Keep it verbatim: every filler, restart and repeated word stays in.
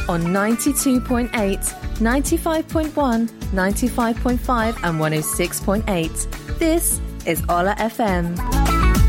on ninety-two point eight, ninety-five point one, ninety-five point five and one oh six point eight. This is Ola F M.